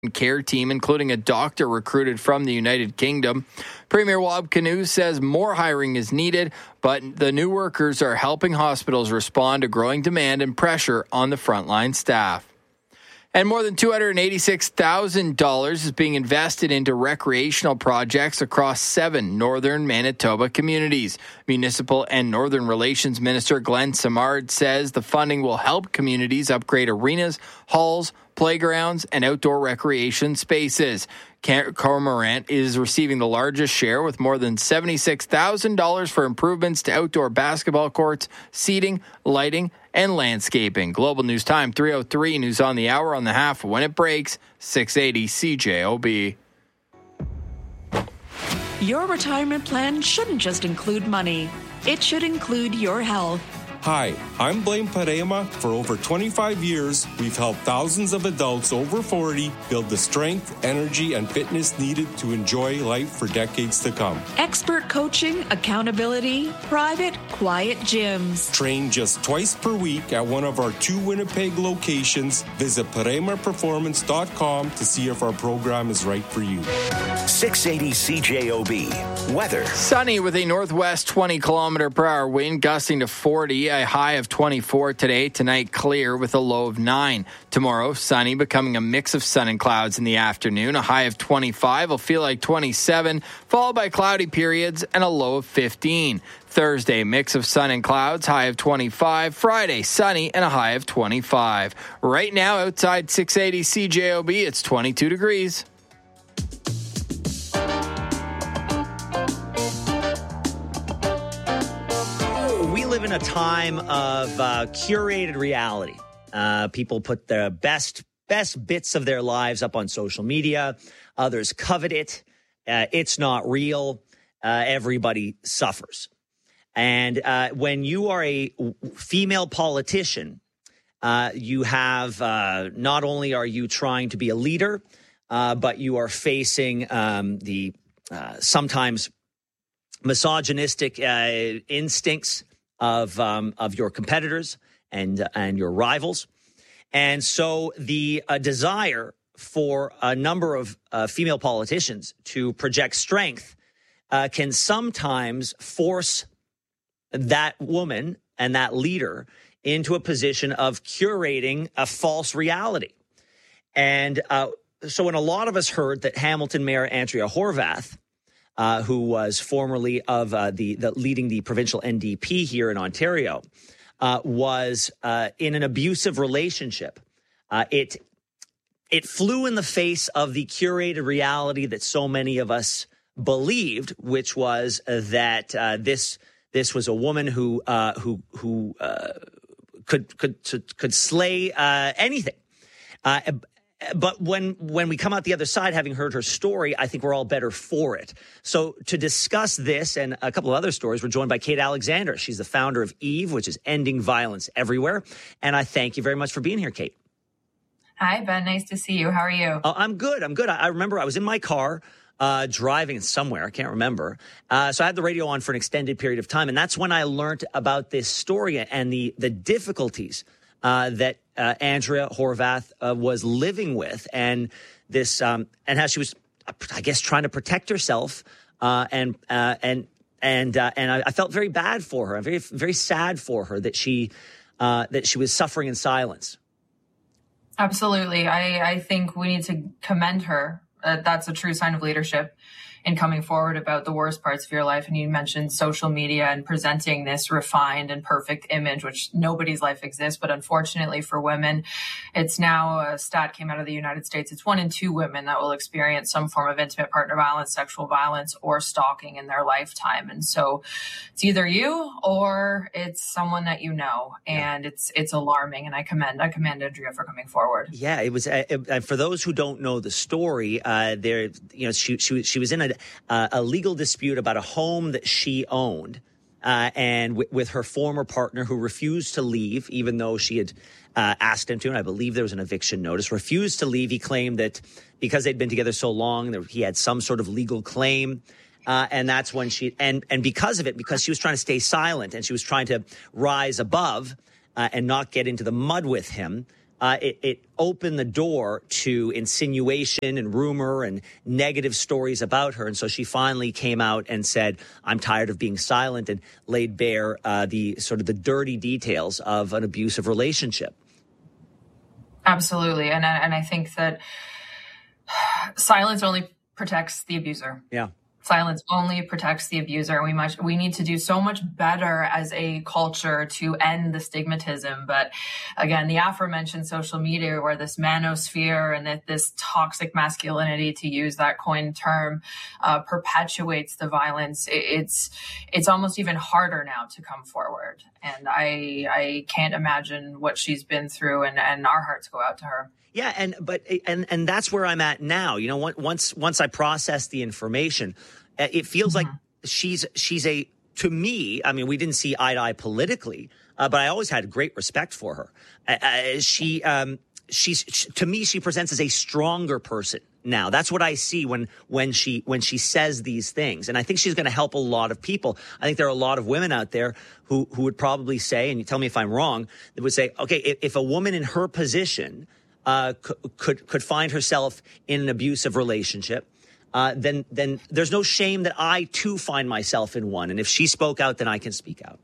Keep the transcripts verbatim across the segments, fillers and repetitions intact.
care team, including a doctor recruited from the United Kingdom. Premier Wab Kinew says more hiring is needed, but the new workers are helping hospitals respond to growing demand and pressure on the frontline staff. And more than two hundred eighty-six thousand dollars is being invested into recreational projects across seven northern Manitoba communities. Municipal and Northern Relations Minister Glenn Simard says the funding will help communities upgrade arenas, halls, playgrounds, and outdoor recreation spaces. Cormorant is receiving the largest share with more than seventy-six thousand dollars for improvements to outdoor basketball courts, seating, lighting, and landscaping. Global News Time three oh three, news on the hour on the half when it breaks, six eighty C J O B. Your retirement plan shouldn't just include money. It should include your health. Hi, I'm Blaine Parema. For over twenty-five years, we've helped thousands of adults over forty build the strength, energy, and fitness needed to enjoy life for decades to come. Expert coaching, accountability, private, quiet gyms. Train just twice per week at one of our two Winnipeg locations. Visit parema performance dot com to see if our program is right for you. six eighty C J O B. Weather. Sunny with a northwest twenty kilometer per hour wind gusting to forty. A high of twenty-four today. Tonight, clear with a low of nine. Tomorrow, sunny, becoming a mix of sun and clouds in the afternoon. A high of twenty-five will feel like twenty-seven, followed by cloudy periods and a low of fifteen. Thursday, mix of sun and clouds, high of twenty-five. Friday, sunny and a high of twenty-five. Right now, outside six eighty C J O B, it's twenty-two degrees. Live in a time of uh, curated reality. Uh, people put the best best bits of their lives up on social media. Others covet it. Uh, it's not real. Uh, everybody suffers. And uh, when you are a female politician, uh, you have uh, not only are you trying to be a leader, uh, but you are facing um, the uh, sometimes misogynistic uh, instincts of um, of your competitors and uh, and your rivals. And so the uh, desire for a number of uh, female politicians to project strength uh, can sometimes force that woman and that leader into a position of curating a false reality. And uh, so when a lot of us heard that Hamilton Mayor Andrea Horwath, Uh, who was formerly of uh, the, the leading the provincial N D P here in Ontario, uh, was uh, in an abusive relationship. Uh, it it flew in the face of the curated reality that so many of us believed, which was uh, that uh, this this was a woman who uh, who who uh, could could could slay uh, anything. Uh, But when when we come out the other side, having heard her story, I think we're all better for it. So to discuss this and a couple of other stories, we're joined by Kate Alexander. She's the founder of EVE, which is Ending Violence Everywhere. And I thank you very much for being here, Kate. Hi, Ben. Nice to see you. How are you? Oh, I'm good. I'm good. I, I remember I was in my car uh, driving somewhere. I can't remember. Uh, so I had the radio on for an extended period of time. And that's when I learned about this story and the the difficulties Uh, that uh, Andrea Horwath uh, was living with, and this, um, and how she was, I guess, trying to protect herself, uh, and uh, and and uh, and I, I felt very bad for her. I'm very very sad for her that she uh, that she was suffering in silence. Absolutely, I, I think we need to commend her. Uh, that's a true sign of leadership in coming forward about the worst parts of your life. And you mentioned social media and presenting this refined and perfect image, which nobody's life exists. But unfortunately for women, it's now a stat came out of the United States. It's one in two women that will experience some form of intimate partner violence, sexual violence, or stalking in their lifetime. And so it's either you or it's someone that you know. And it's it's alarming. And I commend I commend Andrea for coming forward. Yeah, it was. Uh, it, for those who don't know the story, uh, there, you know, she she she was in a Uh, a legal dispute about a home that she owned, uh, and w- with her former partner who refused to leave, even though she had uh, asked him to, and I believe there was an eviction notice, refused to leave. He claimed that because they'd been together so long, that he had some sort of legal claim. Uh, and that's when she, and, and because of it, because she was trying to stay silent and she was trying to rise above uh, and not get into the mud with him, uh, it, it opened the door to insinuation and rumor and negative stories about her. And so she finally came out and said, I'm tired of being silent, and laid bare uh, the sort of the dirty details of an abusive relationship. Absolutely. And I, and I think that silence only protects the abuser. Yeah. Silence only protects the abuser. We much we need to do so much better as a culture to end the stigmatism. But again, the aforementioned social media, where this manosphere and that this toxic masculinity, to use that coined term, uh, perpetuates the violence. It, it's it's almost even harder now to come forward. And I I can't imagine what she's been through, and, and our hearts go out to her. Yeah, and but and and that's where I'm at now. You know, once once I process the information, it feels mm-hmm. like she's she's a to me. I mean, we didn't see eye to eye politically, uh, but I always had great respect for her. Uh, she um, she's to me, she presents as a stronger person now. That's what I see when when she when she says these things, and I think she's going to help a lot of people. I think there are a lot of women out there who who would probably say, and you tell me if I'm wrong, that would say, okay, if, if a woman in her position Uh, could could find herself in an abusive relationship, uh, then then there's no shame that I too find myself in one. And if she spoke out, then I can speak out.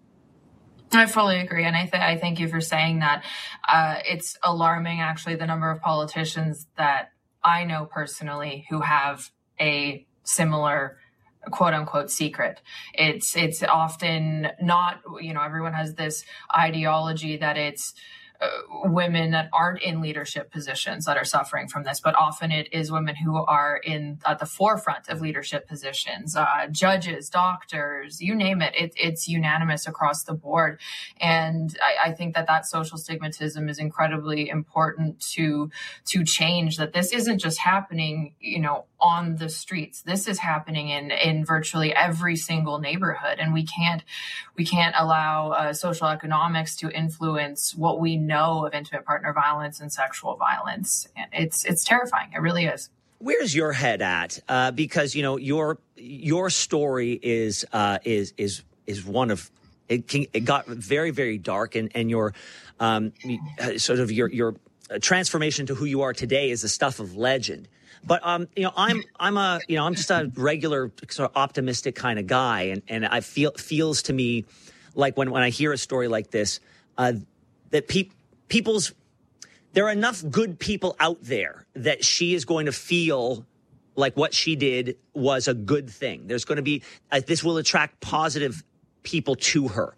I fully agree, and I, th- I thank you for saying that. Uh, it's alarming, actually, the number of politicians that I know personally who have a similar quote unquote secret. It's it's often not, you know, everyone has this ideology that it's Uh, women that aren't in leadership positions that are suffering from this, but often it is women who are in at the forefront of leadership positions, uh, judges, doctors, you name it. it. It's unanimous across the board. And I, I think that that social stigmatism is incredibly important to, to change, that this isn't just happening, you know, on the streets. This is happening in, in virtually every single neighborhood. And we can't, we can't allow uh, social economics to influence what we know of intimate partner violence and sexual violence. It's, it's terrifying. It really is. Where's your head at? Uh, because, you know, your, your story is, uh, is, is, is one of, it, can, it got very, very dark, and, and your, um, sort of your, your transformation to who you are today is the stuff of legend. But, um, you know, I'm, I'm a, you know, I'm just a regular sort of optimistic kind of guy. And, and I feel, feels to me like when, when I hear a story like this, uh, that pe- people's, there are enough good people out there that she is going to feel like what she did was a good thing. There's going to be, uh, this will attract positive people to her.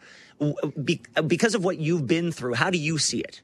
Be- because of what you've been through, how do you see it?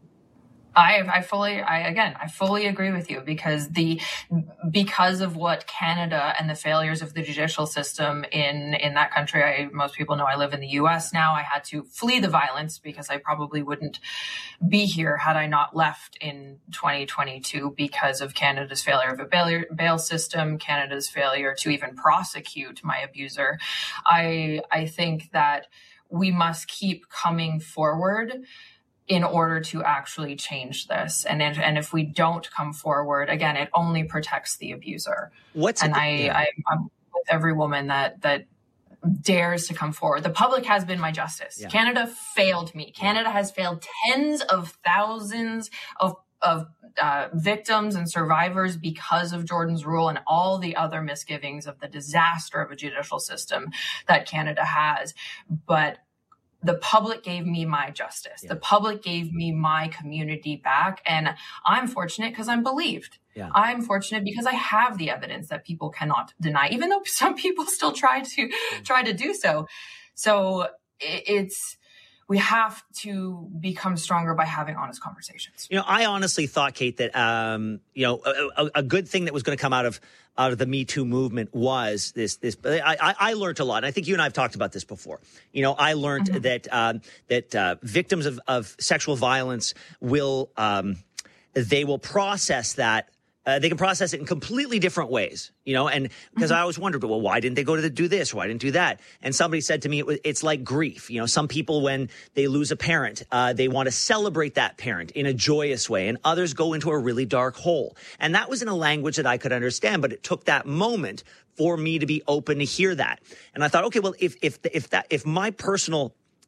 I, I fully, I, again, I fully agree with you, because the, because of what Canada and the failures of the judicial system in, in that country, I, most people know I live in the U S now. I had to flee the violence because I probably wouldn't be here had I not left in twenty twenty-two, because of Canada's failure of a bail, bail system, Canada's failure to even prosecute my abuser. I, I think that we must keep coming forward in order to actually change this. And if, and if we don't come forward, again, it only protects the abuser. What's and it, I, yeah. I, I'm with every woman that, that dares to come forward. The public has been my justice. Yeah. Canada failed me. Canada has failed tens of thousands of, of uh, victims and survivors because of Jordan's Rule and all the other misgivings of the disaster of a judicial system that Canada has. But the public gave me my justice. Yeah. The public gave me my community back. And I'm fortunate because I'm believed. Yeah. I'm fortunate because I have the evidence that people cannot deny, even though some people still try to mm. try to do so. So it's, we have to become stronger by having honest conversations. You know, I honestly thought, Kate, that, um, you know, a, a, a good thing that was going to come out of out of the Me Too movement was this, this, I, I, I learned a lot. I think you and I have talked about this before. You know, I learned mm-hmm. that, um, that, uh, victims of, of sexual violence will, um, they will process that. Uh, they can process it in completely different ways, you know, and because mm-hmm. I always wondered, well, why didn't they go to the, do this? Why didn't do that? And somebody said to me, it was, it's like grief. You know, some people, when they lose a parent, uh, they want to celebrate that parent in a joyous way, and others go into a really dark hole. And that was in a language that I could understand, but it took that moment for me to be open to hear that. And I thought, okay, well, if, if, if that, if my personal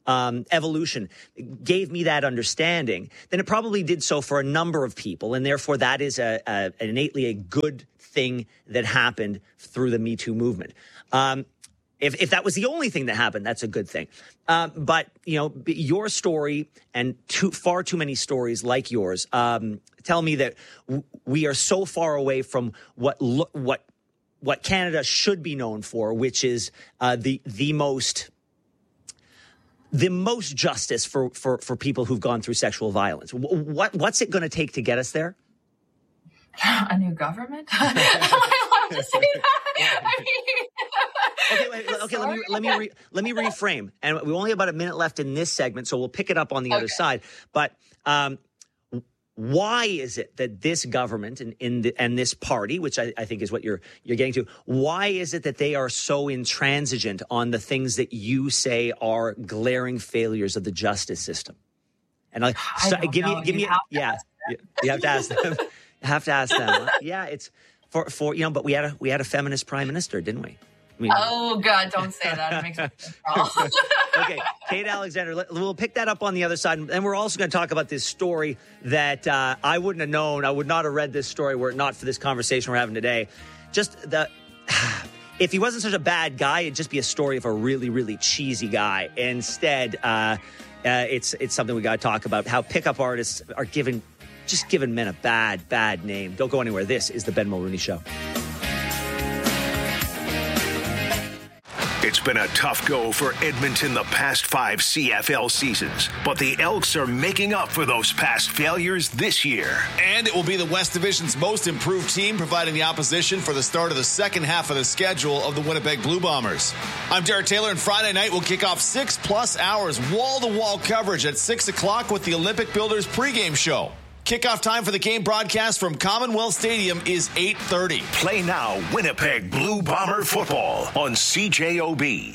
um, evolution gave me that understanding, then it probably did so for a number of people. And therefore, that is a, a, innately a good thing that happened through the Me Too movement. Um, if, if that was the only thing that happened, that's a good thing. Um, but, you know, your story and too, far too many stories like yours um, tell me that w- we are so far away from what lo- what what Canada should be known for, which is uh, the the most the most justice for, for, for people who've gone through sexual violence. What what's it going to take to get us there? A new government? I love to say that. I mean, okay, wait, okay. Let me let me re, let me reframe. And we only have about a minute left in this segment, so we'll pick it up on the okay. other side. But um, why is it that this government and in the, and this party, which I, I think is what you're you're getting to, why is it that they are so intransigent on the things that you say are glaring failures of the justice system? And like, so, give know. me give you me yeah, you, you have to ask them. Have to ask them. Yeah, it's for for you know, but we had a we had a feminist prime minister, didn't we? I mean, oh God, don't say that. It makes me feel Okay, Kate Alexander. Let, we'll pick that up on the other side, and we're also going to talk about this story that uh, I wouldn't have known. I would not have read this story were it not for this conversation we're having today. Just the. If he wasn't such a bad guy, it'd just be a story of a really, really cheesy guy. Instead, uh, uh, it's it's something we got to talk about. How pickup artists are given. Just giving men a bad, bad name. Don't go anywhere. This is the Ben Mulrooney Show. It's been a tough go for Edmonton the past five C F L seasons, but the Elks are making up for those past failures this year. And it will be the West Division's most improved team, providing the opposition for the start of the second half of the schedule of the Winnipeg Blue Bombers. I'm Derek Taylor, and Friday night will kick off six-plus hours wall-to-wall coverage at six o'clock with the Olympic Builders pregame show. Kickoff time for the game broadcast from Commonwealth Stadium is eight thirty. Play now Winnipeg Blue Bomber football on C J O B.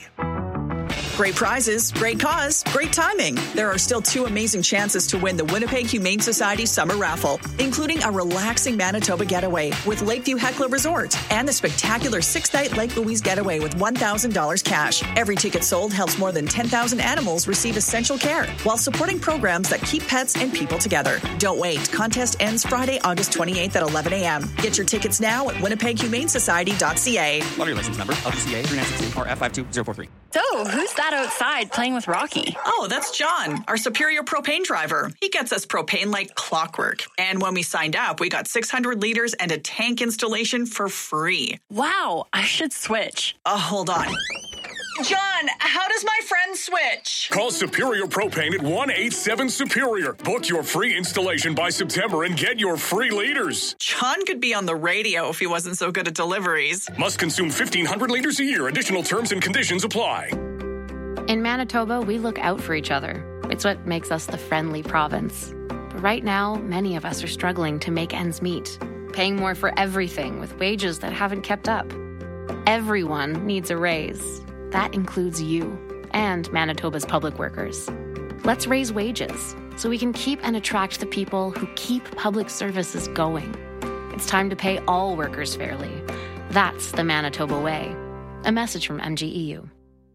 Great prizes, great cause, great timing. There are still two amazing chances to win the Winnipeg Humane Society Summer Raffle, including a relaxing Manitoba getaway with Lakeview Heckler Resort and the spectacular six-night Lake Louise getaway with one thousand dollars cash. Every ticket sold helps more than ten thousand animals receive essential care while supporting programs that keep pets and people together. Don't wait. Contest ends Friday, August twenty-eighth at eleven a.m. Get your tickets now at winnipeg humane society dot c a. Lottery license number, L P C A three nine six two or F five two zero four three. So, who's that outside playing with Rocky? Oh, that's John, our Superior propane driver. He gets us propane like clockwork. And when we signed up, we got six hundred liters and a tank installation for free. Wow, I should switch. Oh, hold on. John, how does my friend switch? Call Superior Propane at one eight seven Superior. Book your free installation by September and get your free liters. John could be on the radio if he wasn't so good at deliveries. Must consume fifteen hundred liters a year. Additional terms and conditions apply. In Manitoba, we look out for each other. It's what makes us the friendly province. But right now, many of us are struggling to make ends meet, paying more for everything with wages that haven't kept up. Everyone needs a raise. That includes you and Manitoba's public workers. Let's raise wages so we can keep and attract the people who keep public services going. It's time to pay all workers fairly. That's the Manitoba way. A message from M G E U.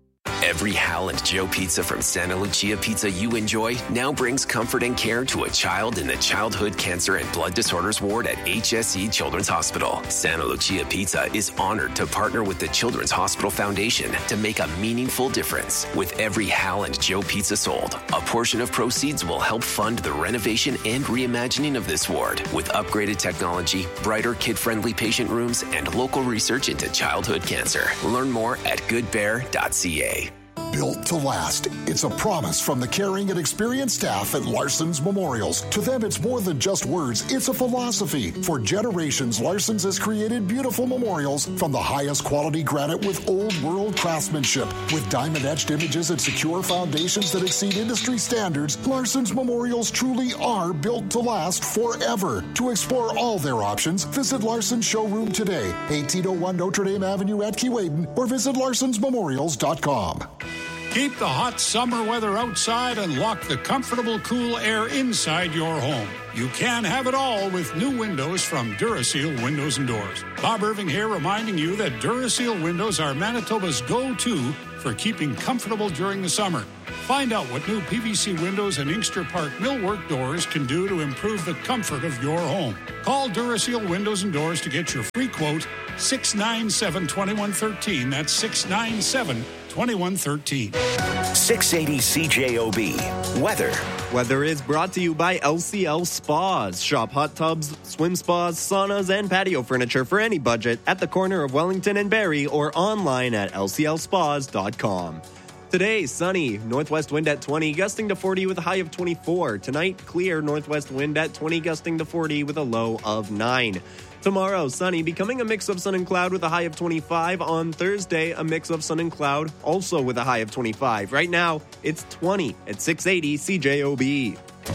Every Hal and Joe pizza from Santa Lucia Pizza you enjoy now brings comfort and care to a child in the Childhood Cancer and Blood Disorders Ward at H S E Children's Hospital. Santa Lucia Pizza is honored to partner with the Children's Hospital Foundation to make a meaningful difference. With every Hal and Joe pizza sold, a portion of proceeds will help fund the renovation and reimagining of this ward with upgraded technology, brighter kid-friendly patient rooms, and local research into childhood cancer. Learn more at good bear dot c a. Built to last. It's a promise from the caring and experienced staff at Larson's Memorials. To them, it's more than just words. It's a philosophy. For generations, Larson's has created beautiful memorials from the highest quality granite with old world craftsmanship. With diamond-etched images and secure foundations that exceed industry standards, Larson's Memorials truly are built to last forever. To explore all their options, visit Larson's showroom today, eighteen oh one Notre Dame Avenue at Keewaydin, or visit larsons memorials dot com. Keep the hot summer weather outside and lock the comfortable, cool air inside your home. You can have it all with new windows from Duraseal Windows and Doors. Bob Irving here, reminding you that Duraseal windows are Manitoba's go-to for keeping comfortable during the summer. Find out what new P V C windows and Inkster Park millwork doors can do to improve the comfort of your home. Call Duraseal Windows and Doors to get your free quote, six nine seven, two one one three. That's six nine seven, two one one three. six eighty C J O B. Weather. Weather is brought to you by L C L Spas. Shop hot tubs, swim spas, saunas, and patio furniture for any budget at the corner of Wellington and Barrie or online at L C L spas dot com. Today, sunny, northwest wind at twenty, gusting to forty with a high of twenty-four. Tonight, clear, northwest wind at twenty, gusting to forty with a low of nine. Tomorrow, sunny, becoming a mix of sun and cloud with a high of twenty-five. On Thursday, a mix of sun and cloud, also with a high of twenty-five. Right now, it's twenty at six eighty C J O B.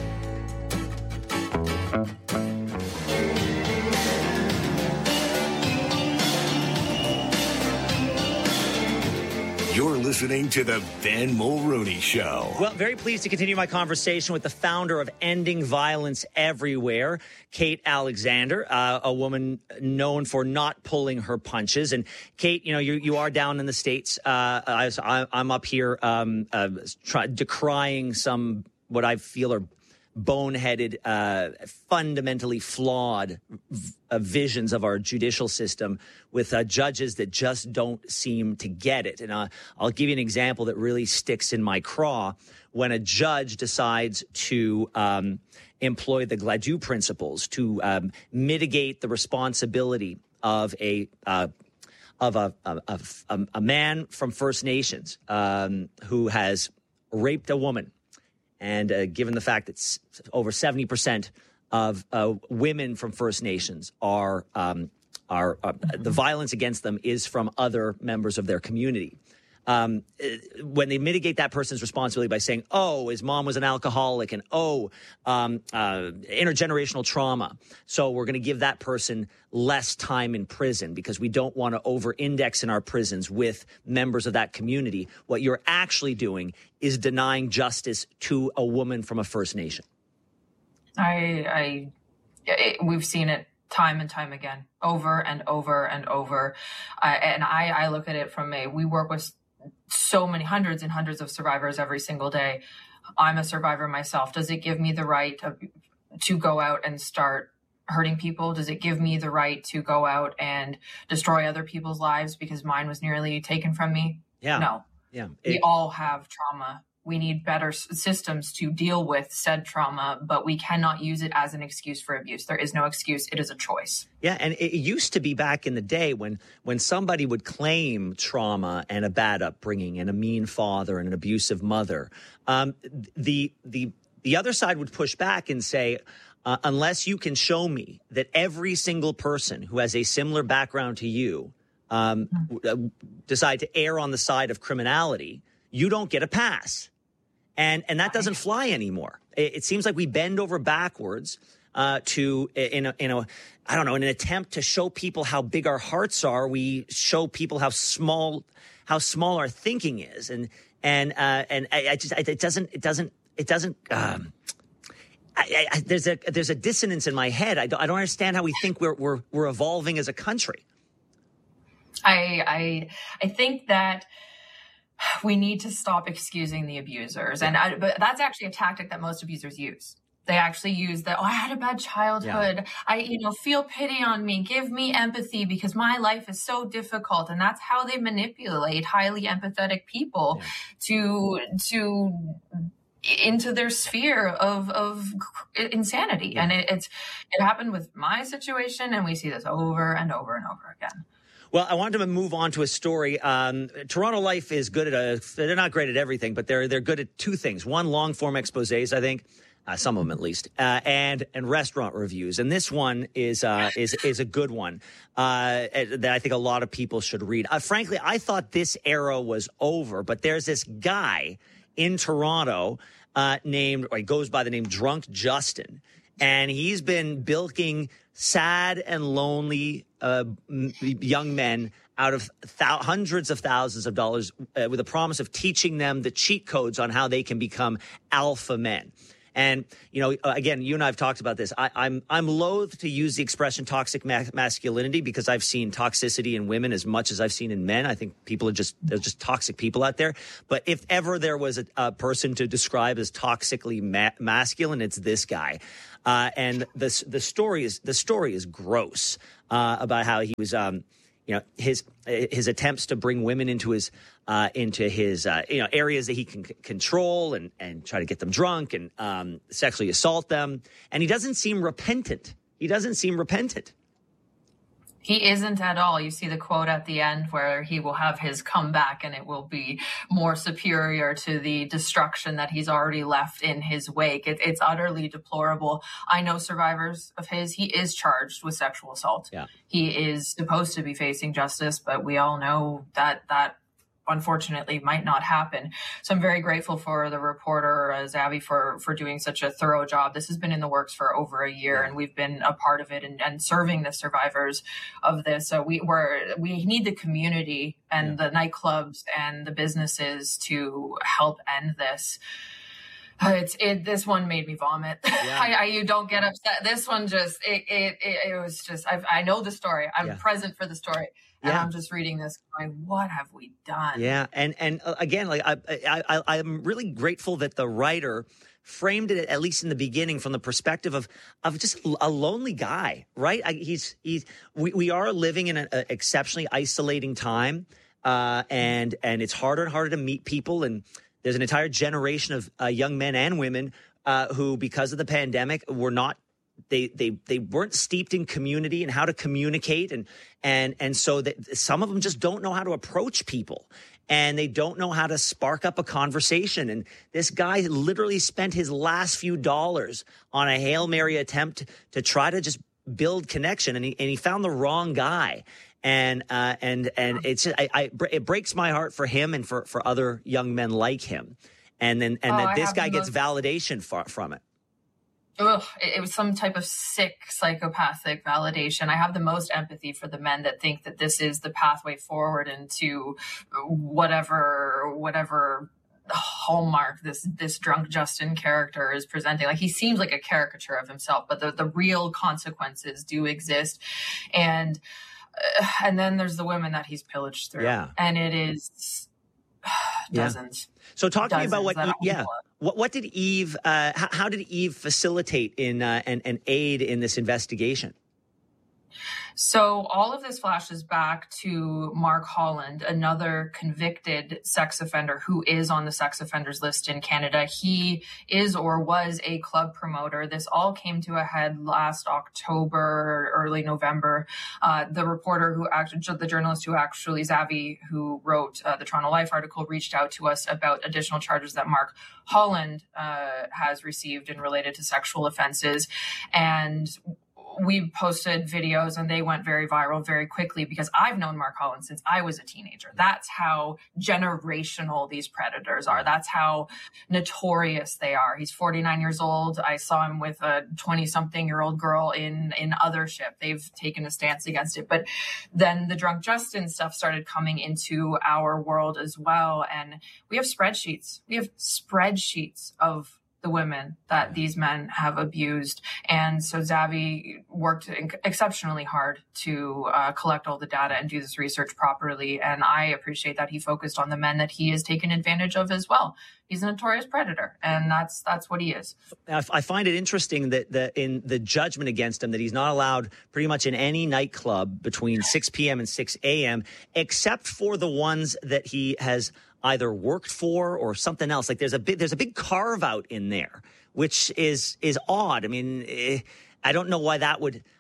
You're listening to the Ben Mulrooney Show. Well, very pleased to continue my conversation with the founder of Ending Violence Everywhere, Kate Alexander, uh, a woman known for not pulling her punches. And Kate, you know, you you are down in the States. Uh, I, I'm up here um, uh, try, decrying some what I feel are boneheaded, uh, fundamentally flawed v- uh, visions of our judicial system with uh, judges that just don't seem to get it. And uh, I'll give you an example that really sticks in my craw. When a judge decides to um, employ the Gladue principles to um, mitigate the responsibility of a uh, of a, a, a, a man from First Nations um, who has raped a woman. And uh, given the fact that s- over seventy percent of uh, women from First Nations are, um, are uh, the violence against them is from other members of their community. Um, when they mitigate that person's responsibility by saying, oh, his mom was an alcoholic and, oh, um, uh, intergenerational trauma. So we're going to give that person less time in prison because we don't want to over-index in our prisons with members of that community. What you're actually doing is denying justice to a woman from a First Nation. I, I, it, we've seen it time and time again, over and over and over. Uh, and I, I look at it from a, we work with so many hundreds and hundreds of survivors every single day. I'm a survivor myself. Does it give me the right to, to go out and start hurting people? Does it give me the right to go out and destroy other people's lives because mine was nearly taken from me? Yeah. No. Yeah. We It- all have trauma. We need better s- systems to deal with said trauma, but we cannot use it as an excuse for abuse. There is no excuse. It is a choice. Yeah, and it used to be back in the day when when somebody would claim trauma and a bad upbringing and a mean father and an abusive mother, um, the the the other side would push back and say, uh, unless you can show me that every single person who has a similar background to you um, w- decide to err on the side of criminality, you don't get a pass. And and that doesn't fly anymore. It, it seems like we bend over backwards uh, to in a, in a I don't know in an attempt to show people how big our hearts are. We show people how small how small our thinking is, and and uh, and I, I just I, it doesn't it doesn't it doesn't. Um, I, I, there's a there's a dissonance in my head. I don't, I don't understand how we think we're we're we're evolving as a country. I I I think that we need to stop excusing the abusers. And I, but that's actually a tactic that most abusers use. They actually use that, oh, I had a bad childhood. Yeah. I, you know, feel pity on me. Give me empathy because my life is so difficult. And that's how they manipulate highly empathetic people yeah. to, to, into their sphere of, of insanity. Yeah. And it, it's, it happened with my situation. And we see this over and over and over again. Well, I wanted to move on to a story. Um, Toronto Life is good at a, they're not great at everything, but they're they're good at two things. One, long form exposés, I think, uh, some of them at least, uh, and and restaurant reviews. And this one is uh, is is a good one uh, that I think a lot of people should read. Uh, frankly, I thought this era was over, but there's this guy in Toronto uh, named, or he goes by the name Drunk Justin. And he's been bilking sad and lonely uh, m- young men out of th- hundreds of thousands of dollars uh, with a promise of teaching them the cheat codes on how they can become alpha men. And, you know, again, you and I have talked about this. I, I'm I'm loath to use the expression toxic ma- masculinity because I've seen toxicity in women as much as I've seen in men. I think people are just, they're just toxic people out there. But if ever there was a, a person to describe as toxically ma- masculine, it's this guy. Uh, and the the story is the story is gross uh, about how he was, um, you know, his his attempts to bring women into his uh, into his uh, you know areas that he can c- control and and try to get them drunk and um, sexually assault them. And he doesn't seem repentant. He doesn't seem repentant. He isn't at all. You see the quote at the end where he will have his comeback and it will be more superior to the destruction that he's already left in his wake. It, it's utterly deplorable. I know survivors of his. He is charged with sexual assault. Yeah. He is supposed to be facing justice, but we all know that that unfortunately might not happen. So I'm very grateful for the reporter, uh, Zavi, for, for doing such a thorough job. This has been in the works for over a year and we've been a part of it and, and serving the survivors of this. So we we're, we need the community and yeah. the nightclubs and the businesses to help end this. Uh, it's it. This one made me vomit. Yeah. I, I, you don't get upset. This one just it it it, it was just. I've, I know the story. I'm yeah. present for the story, and yeah. I'm just reading this, going, "What have we done?" Yeah, and and uh, again, like I I, I I'm really grateful that the writer framed it at least in the beginning from the perspective of of just a lonely guy, right? I, he's he's we, we are living in an exceptionally isolating time, uh, and and it's harder and harder to meet people and. There's an entire generation of uh, young men and women uh, who, because of the pandemic, were not they they they weren't steeped in community and how to communicate, and and and so that some of them just don't know how to approach people, and they don't know how to spark up a conversation. And this guy literally spent his last few dollars on a Hail Mary attempt to try to just build connection, and he and he found the wrong guy. And uh, and and it's just, I, I it breaks my heart for him and for, for other young men like him, and then and oh, that I this guy gets most... validation for, from it. Ugh, it was some type of sick psychopathic validation. I have the most empathy for the men that think that this is the pathway forward into whatever whatever hallmark this this drunk Justin character is presenting. Like, he seems like a caricature of himself, but the the real consequences do exist, and. Uh, and then there's the women that he's pillaged through. Yeah. And it is dozens. Yeah. So talk to me about what, Eve, yeah. What, what did Eve, uh, how, how did Eve facilitate in uh, and, and aid in this investigation? So all of this flashes back to Mark Holland, another convicted sex offender who is on the sex offenders list in Canada. He is or was a club promoter. This all came to a head last October, early November. Uh, the reporter who actually, the journalist who actually, Zavi, who wrote uh, the Toronto Life article, reached out to us about additional charges that Mark Holland uh, has received and related to sexual offenses. And we posted videos and they went very viral very quickly because I've known Mark Holland since I was a teenager. That's how generational these predators are. That's how notorious they are. He's forty-nine years old. I saw him with a twenty-something-year-old girl in, in Othership. They've taken a stance against it. But then the Drunk Justin stuff started coming into our world as well. And we have spreadsheets. We have spreadsheets of the women that these men have abused. And so Zavi worked exceptionally hard to uh, collect all the data and do this research properly. And I appreciate that he focused on the men that he has taken advantage of as well. He's a notorious predator, and that's that's what he is. I find it interesting that the, in the judgment against him that he's not allowed pretty much in any nightclub between six p.m. and six a.m. except for the ones that he has either worked for or something else. Like there's a big, there's a big carve out in there, which is, is odd. I mean, eh, I don't know why that would,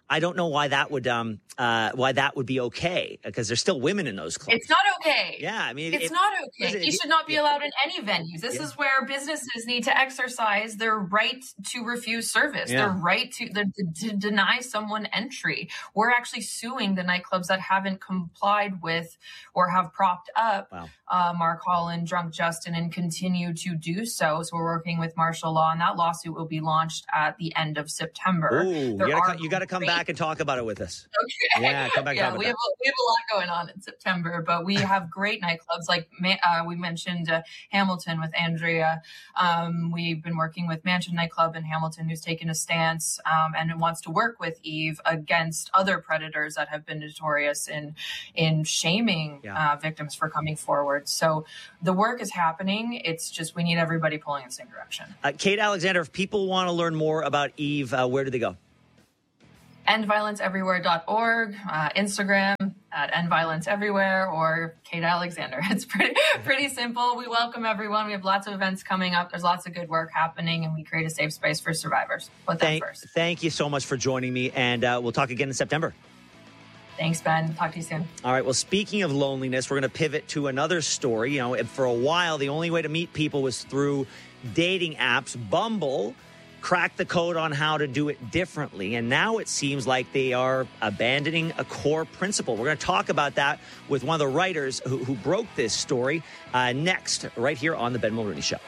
I don't know why that would um uh why that would be okay, because there's still women in those clubs. It's not okay. Yeah, I mean, it's it, not okay. it, You should not be yeah. allowed in any venues. This Yeah. is where businesses need to exercise their right to refuse service, Yeah. their right to, the, to deny someone entry. We're actually suing the nightclubs that haven't complied with or have propped up Wow. uh, Mark Holland, Drunk Justin, and continue to do so. So we're working with martial law, and that lawsuit will be launched at the end of September. Ooh, you There gotta, are co- you gotta come great- back and talk about it with us. Okay. Yeah, come back and yeah, talk about we that. have, a, we have a lot going on in September, but we have great nightclubs. Like uh, we mentioned uh, Hamilton with Andrea. Um, we've been working with Mansion Nightclub in Hamilton, who's taken a stance um, and wants to work with Eve against other predators that have been notorious in in shaming Yeah. uh, victims for coming forward. So the work is happening. It's just we need everybody pulling in the same direction. Uh, Kate Alexander, if people want to learn more about Eve, uh, where do they go? end violence everywhere dot org, uh, Instagram at End Violence Everywhere, or Kate Alexander. It's pretty pretty simple. We welcome everyone. We have lots of events coming up. There's lots of good work happening, and we create a safe space for survivors. Put that Thank, first. thank you so much for joining me, and uh, we'll talk again in September. Thanks, Ben. Talk to you soon. All right. Well, speaking of loneliness, we're going to pivot to another story. You know, for a while, the only way to meet people was through dating apps. Bumble cracked the code on how to do it differently, and now it seems like they are abandoning a core principle. We're going to talk about that with one of the writers who, who broke this story uh, next, right here on the Ben Mulroney Show.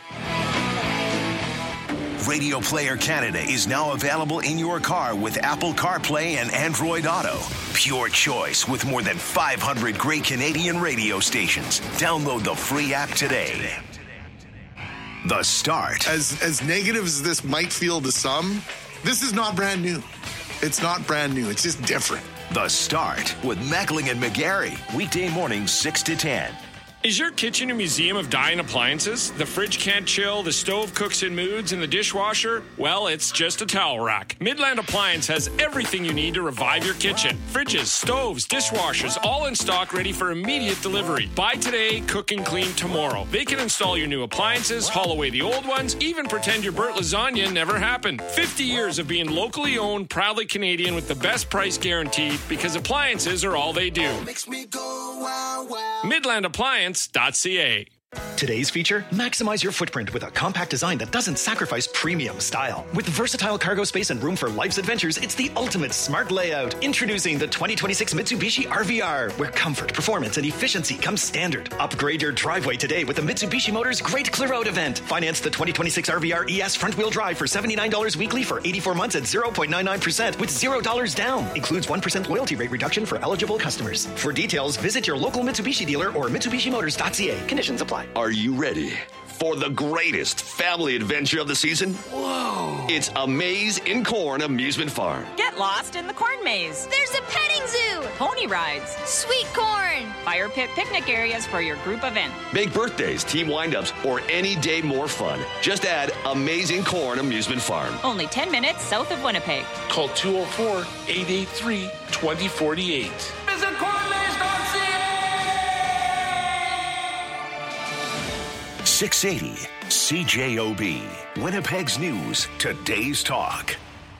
Radio Player Canada is now available in your car with Apple CarPlay and Android Auto. Pure choice with more than five hundred great Canadian radio stations. Download the free app today. The Start. As as negative as this might feel to some, this is not brand new. It's not brand new. It's just different. The Start with Mackling and McGarry. Weekday mornings six to ten. Is your kitchen a museum of dying appliances? The fridge can't chill, the stove cooks in moods, and the dishwasher? Well, it's just a towel rack. Midland Appliance has everything you need to revive your kitchen. Fridges, stoves, dishwashers, all in stock, ready for immediate delivery. Buy today, cook and clean tomorrow. They can install your new appliances, haul away the old ones, even pretend your burnt lasagna never happened. fifty years of being locally owned, proudly Canadian, with the best price guaranteed, because appliances are all they do. Makes me go wow wow. Midland Appliance dot c a. Today's feature, maximize your footprint with a compact design that doesn't sacrifice premium style. With versatile cargo space and room for life's adventures, it's the ultimate smart layout. Introducing the twenty twenty-six Mitsubishi R V R, where comfort, performance, and efficiency come standard. Upgrade your driveway today with the Mitsubishi Motors Great Clear Out event. Finance the twenty twenty-six R V R E S front-wheel drive for seventy-nine dollars weekly for eighty-four months at zero point nine nine percent with zero dollars down. Includes one percent loyalty rate reduction for eligible customers. For details, visit your local Mitsubishi dealer or Mitsubishi Motors dot c a. Conditions apply. Are you ready for the greatest family adventure of the season? Whoa! It's A Maze in Corn Amusement Farm. Get lost in the corn maze. There's a petting zoo. Pony rides. Sweet corn. Fire pit picnic areas for your group event. Big birthdays, team windups, or any day more fun. Just add Amazing Corn Amusement Farm. Only ten minutes south of Winnipeg. Call two oh four, eight eight three, two oh four eight. Visit corn maze dot c a. six eighty C J O B. Winnipeg's News. Today's Talk.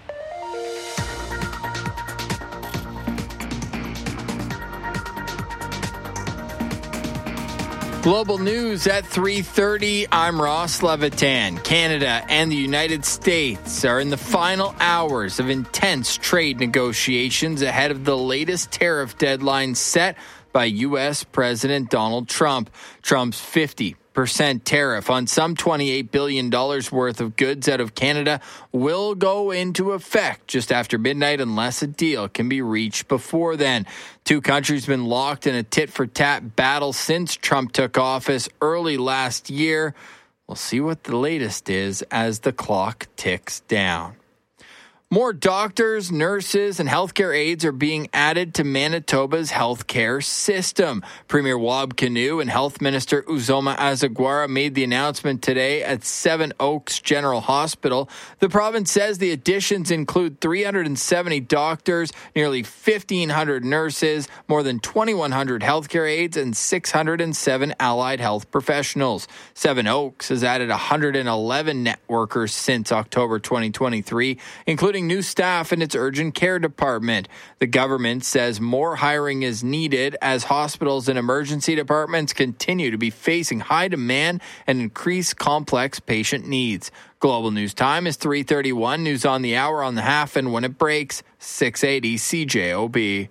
Global news at three thirty. I'm Ross Levitan. Canada and the United States are in the final hours of intense trade negotiations ahead of the latest tariff deadline set by U S President Donald Trump. Trump's fifty percent tariff on some twenty-eight billion dollars worth of goods out of Canada will go into effect just after midnight unless a deal can be reached before then. Two countries have been locked in a tit-for-tat battle since Trump took office early last year. We'll see what the latest is as the clock ticks down. More doctors, nurses, and healthcare aides are being added to Manitoba's healthcare system. Premier Wab Kinew and Health Minister Uzoma Azagwara made the announcement today at Seven Oaks General Hospital. The province says the additions include three hundred seventy doctors, nearly fifteen hundred nurses, more than twenty-one hundred healthcare aides, and six hundred seven allied health professionals. Seven Oaks has added one hundred eleven net workers since October twenty twenty-three, including putting new staff in its urgent care department. The government says more hiring is needed as hospitals and emergency departments continue to be facing high demand and increased complex patient needs. Global News Time is three thirty-one. News on the hour, on the half, and when it breaks, six eighty C J O B.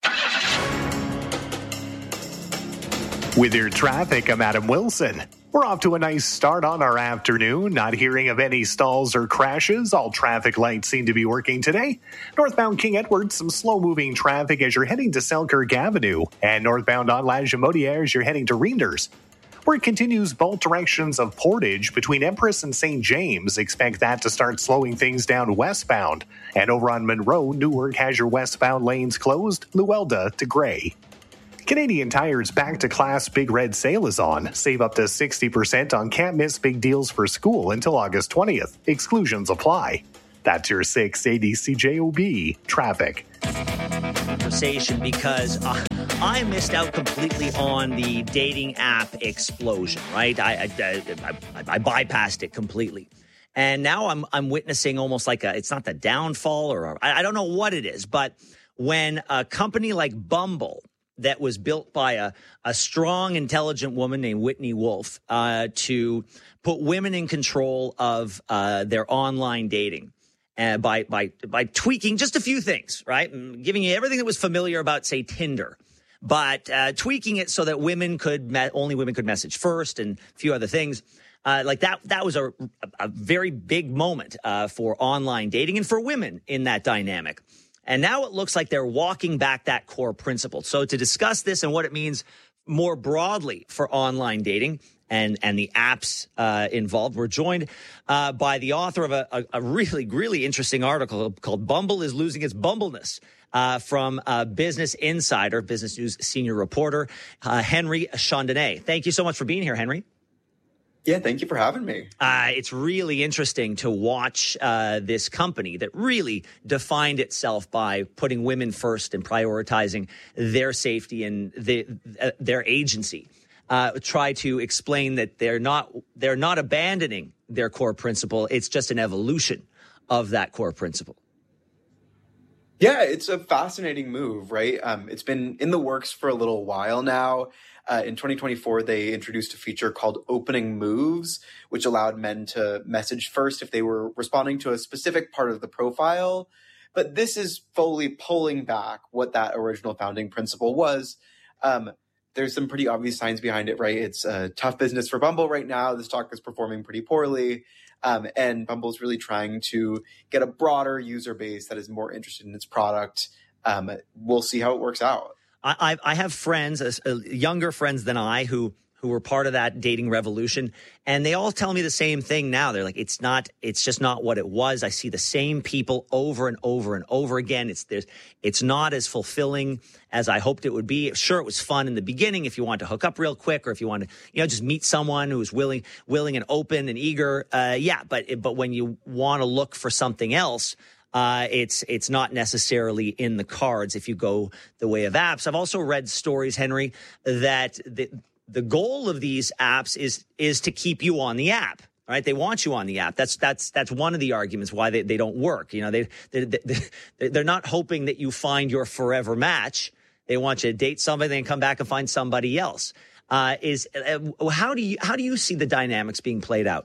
With your traffic, I'm Adam Wilson. We're off to a nice start on our afternoon. Not hearing of any stalls or crashes. All traffic lights seem to be working today. Northbound King Edward, some slow-moving traffic as you're heading to Selkirk Avenue. And northbound on La Jamodiere as you're heading to Reinders. Work continues both directions of Portage between Empress and Saint James. Expect that to start slowing things down westbound. And over on Monroe, Newark has your westbound lanes closed, Luelda to Gray. Canadian Tire's Back to Class Big Red Sale is on. Save up to sixty percent on can't miss big deals for school until August twentieth. Exclusions apply. That's your six eighty C J O B traffic. Conversation because uh, I missed out completely on the dating app explosion, right? I, I, I, I bypassed it completely. And now I'm I'm witnessing almost like a, it's not the downfall or a, I don't know what it is, but when a company like Bumble that was built by a, a strong, intelligent woman named Whitney Wolf uh, to put women in control of uh, their online dating uh, by by by tweaking just a few things, right? And giving you everything that was familiar about, say, Tinder, but uh, tweaking it so that women could me- only women could message first and a few other things. Uh, like that, that was a, a very big moment uh, for online dating and for women in that dynamic. And now it looks like they're walking back that core principle. So to discuss this and what it means more broadly for online dating and, and the apps uh, involved, we're joined uh, by the author of a, a, a really, really interesting article called Bumble is Losing Its Bumbleness uh, from uh, Business Insider, Business News senior reporter, uh, Henry Chandonnet. Thank you so much for being here, Henry. Yeah, thank you for having me. Uh, it's really interesting to watch uh, this company that really defined itself by putting women first and prioritizing their safety and the, uh, their agency. Uh, try to explain that they're not they're not abandoning their core principle. It's just an evolution of that core principle. Yeah, it's a fascinating move, right? Um, it's been in the works for a little while now. Uh, in twenty twenty-four, they introduced a feature called Opening Moves, which allowed men to message first if they were responding to a specific part of the profile. But this is fully pulling back what that original founding principle was. Um, there's some pretty obvious signs behind it, right? It's a tough business for Bumble right now. The stock is performing pretty poorly. Um, and Bumble's really trying to get a broader user base that is more interested in its product. Um, we'll see how it works out. I, I have friends, uh, younger friends than I, who who were part of that dating revolution, and they all tell me the same thing now. They're like, it's not, it's just not what it was. I see the same people over and over and over again. It's there's, it's not as fulfilling as I hoped it would be. Sure, it was fun in the beginning if you want to hook up real quick, or if you want to, you know, just meet someone who's willing, willing and open and eager. Uh, yeah, but but when you want to look for something else. Uh, it's it's not necessarily in the cards if you go the way of apps. I've also read stories, Henry, that the the goal of these apps is is to keep you on the app. Right? They want you on the app. That's that's that's one of the arguments why they, they don't work. You know, they they they they're not hoping that you find your forever match. They want you to date somebody, then come back and find somebody else. Uh, is uh, how do you how do you see the dynamics being played out?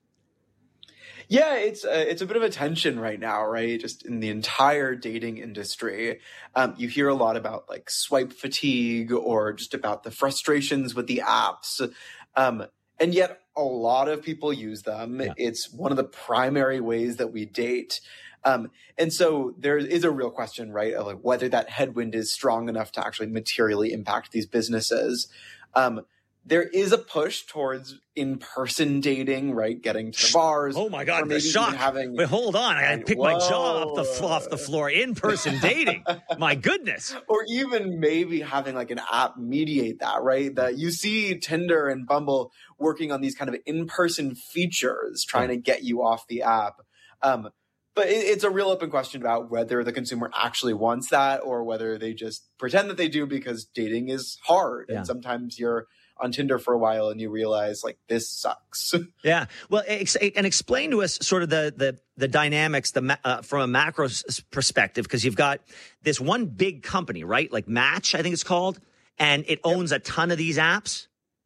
Yeah, it's a, it's a bit of a tension right now, right? Just in the entire dating industry. Um, you hear a lot about like swipe fatigue or just about the frustrations with the apps. Um, and yet a lot of people use them. Yeah. It's one of the primary ways that we date. Um, and so there is a real question, right, of like whether that headwind is strong enough to actually materially impact these businesses. Um, There is a push towards in-person dating, right? Getting to the bars. Oh my God, the shock. Having, Wait, hold on. I gotta pick whoa. my jaw off the, off the floor. In-person dating. My goodness. Or even maybe having like an app mediate that, right? That you see Tinder and Bumble working on these kind of in-person features, trying to get you off the app. Um, But it, it's a real open question about whether the consumer actually wants that or whether they just pretend that they do because dating is hard. Yeah. And sometimes you're on Tinder for a while and you realize, like, this sucks. Yeah. Well, ex- and explain to us sort of the the, the dynamics the ma- uh, from a macro s- perspective, because you've got this one big company, right? Like Match, I think it's called, and it owns a ton of these apps.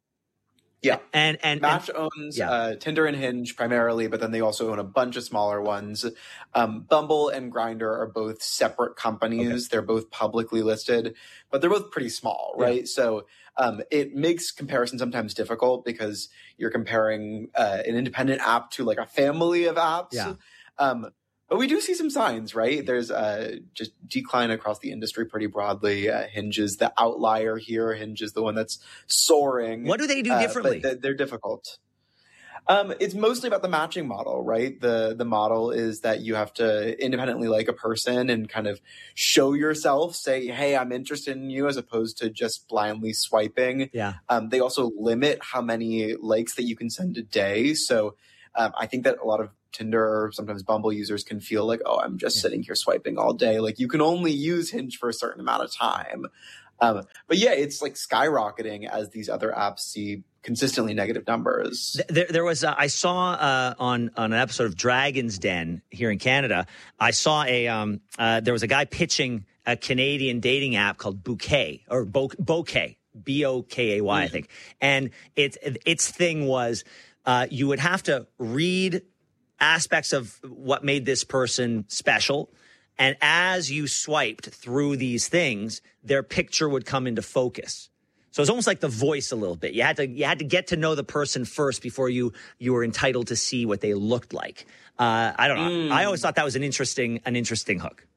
Yeah. And and Match and, owns yeah. uh, Tinder and Hinge primarily, but then they also own a bunch of smaller ones. Um, Bumble and Grindr are both separate companies. Okay. They're both publicly listed, but they're both pretty small, right? Yeah. So um, it makes comparison sometimes difficult because you're comparing uh, an independent app to like a family of apps. Yeah. Um, But we do see some signs, right? There's uh, just decline across the industry pretty broadly. Uh, Hinge is the outlier here. Hinge is the one that's soaring. What do they do differently? Uh, but they're difficult. Um, it's mostly about the matching model, right? The the model is that you have to independently like a person and kind of show yourself, say, hey, I'm interested in you, as opposed to just blindly swiping. Yeah. Um, they also limit how many likes that you can send a day. So um, I think that a lot of Tinder or sometimes Bumble users can feel like, oh, I'm just yeah. sitting here swiping all day. Like, you can only use Hinge for a certain amount of time. Um, but yeah, it's like skyrocketing as these other apps see consistently negative numbers. There, there was, uh, I saw uh, on on an episode of Dragon's Den here in Canada, I saw a, um, uh, there was a guy pitching a Canadian dating app called Bouquet, or Bo- Bouquet, B O K A Y, mm. I think. And its its thing was uh, you would have to read aspects of what made this person special. And as you swiped through these things, their picture would come into focus. So it's almost like The Voice a little bit. You had to you had to get to know the person first before you you were entitled to see what they looked like. Uh, I don't know. Mm. I always thought that was an interesting an interesting hook.